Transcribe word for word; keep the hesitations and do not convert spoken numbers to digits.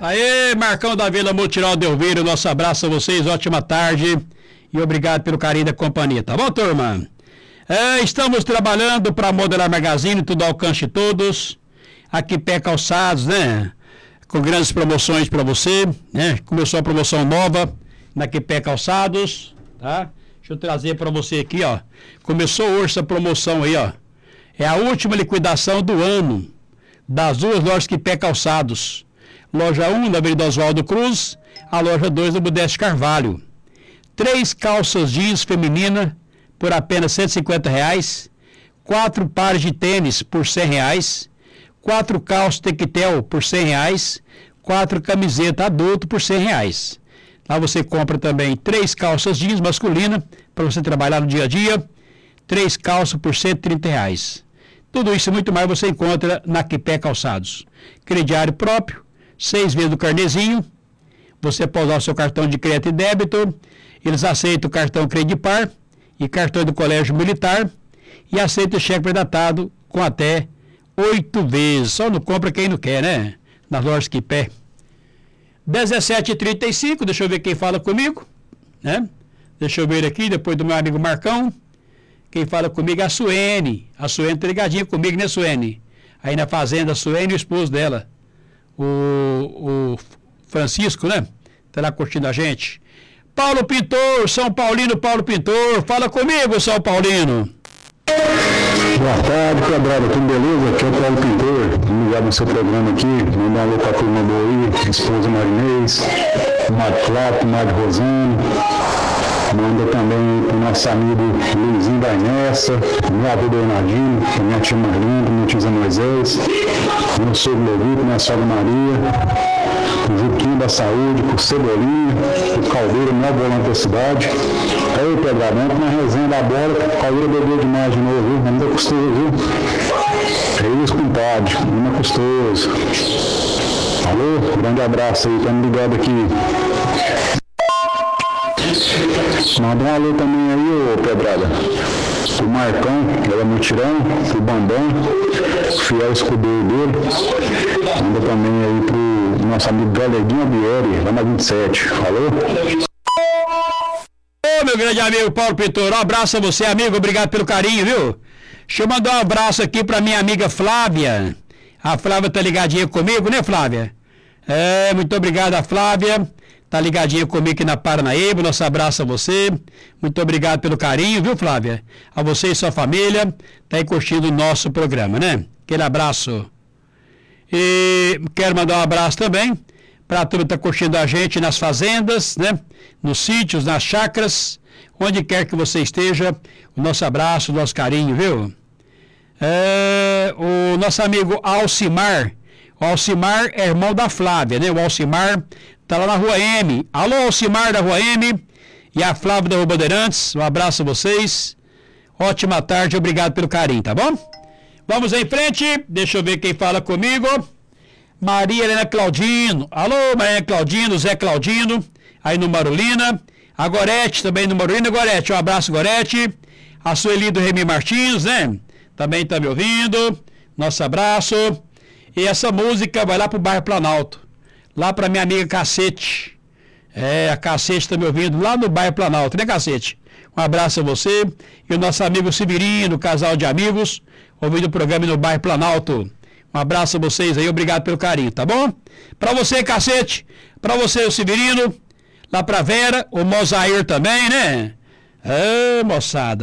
Aê, Marcão da Vila Mutirão de Ouvir, nosso abraço a vocês, ótima tarde e obrigado pelo carinho da companhia, tá bom, turma? É, estamos trabalhando para Modelar Magazine, tudo ao alcance de todos, aqui Pé Calçados, né? Com grandes promoções para você, né? Começou a promoção nova na Pé Calçados, tá? Deixa eu trazer para você aqui, ó. Começou hoje essa promoção aí, ó. É a última liquidação do ano das duas lojas Pé Calçados. Loja um da Avenida Oswaldo Cruz, a loja dois da Modeste Carvalho. Três calças jeans feminina por apenas cento e cinquenta reais. Quatro pares de tênis por cem reais. Quatro calças Tectel por cem reais. Quatro camisetas adulto por cem reais. Lá você compra também três calças jeans masculina para você trabalhar no dia a dia. Três calças por cento e trinta reais. Tudo isso e muito mais você encontra na Pé Calçados. Crediário próprio. Seis vezes do carnezinho, você pode usar o seu cartão de crédito e débito, eles aceitam o cartão Credipar e cartão do Colégio Militar e aceitam o cheque predatado com até oito vezes, só não compra quem não quer, né? Nas lojas Pé. dezessete e trinta e cinco, deixa eu ver quem fala comigo, né? Deixa eu ver aqui, depois do meu amigo Marcão, quem fala comigo é a Suene, a Suene tá ligadinha comigo, né, Suene? Aí na fazenda, a Suene e o esposo dela. O, o Francisco, né? Tá lá curtindo a gente. Paulo Pintor, São Paulino, Paulo Pintor. Fala comigo, São Paulino. Boa tarde, Quebrada. Tudo beleza? Aqui é o Paulo Pintor. Ligado no seu programa aqui. Mandar um alô pra turma boa aí. Esposa Marinês, Mário Flávio, Mário Rosano. Manda também pro nosso amigo Luizinho da Inessa, meu avô Bernardino, minha tia Marlinda, minha tia Zé Moisés, meu sogro Levito, minha sogra Maria, o Juquinho da Saúde, pro Cebolinha, o Caldeira, meu volante da cidade. Aí, Pedradão, com uma resenha da bola, o Caldeira bebeu demais de novo, viu? Não é custoso, viu? É isso, compadre, não é custoso. Alô, grande abraço aí, estamos ligados aqui. Manda um alô também aí, ô Pedrada. O Marcão, ela é Mutirão, o Bambam, o fiel escudeiro dele. Manda também aí pro nosso amigo Galeguinho Bieri, lá na vinte e sete. Falou? Ô, meu grande amigo Paulo Pintor, um abraço a você, amigo, obrigado pelo carinho, viu? Deixa eu mandar um abraço aqui pra minha amiga Flávia. A Flávia tá ligadinha comigo, né, Flávia? É, muito obrigado a Flávia. Tá ligadinha comigo aqui na Paranaíba, nosso abraço a você, muito obrigado pelo carinho, viu, Flávia? A você e sua família, tá aí curtindo o nosso programa, né? Aquele abraço. E quero mandar um abraço também para a turma que tá curtindo a gente nas fazendas, né? Nos sítios, nas chácaras, onde quer que você esteja, o nosso abraço, o nosso carinho, viu? É, o nosso amigo Alcimar, o Alcimar é irmão da Flávia, né? O Alcimar tá lá na Rua M. Alô, Alcimar da Rua M e a Flávia da Rua Bandeirantes. Um abraço a vocês. Ótima tarde, obrigado pelo carinho, tá bom? Vamos em frente. Deixa eu ver quem fala comigo. Maria Helena Claudino. Alô, Maria Claudino, Zé Claudino, aí no Marolina. A Gorete também no Marolina. Gorete, um abraço, Gorete. A Sueli do Remy Martins, né? Também tá me ouvindo. Nosso abraço. E essa música vai lá pro bairro Planalto. Lá para minha amiga Cacete. É, a Cacete está me ouvindo lá no bairro Planalto, né, Cacete? Um abraço a você e o nosso amigo Severino, casal de amigos, ouvindo o programa no bairro Planalto. Um abraço a vocês aí, obrigado pelo carinho, tá bom? Para você, Cacete, para você, o Severino, lá para Vera, o Mozair também, né? É, moçada.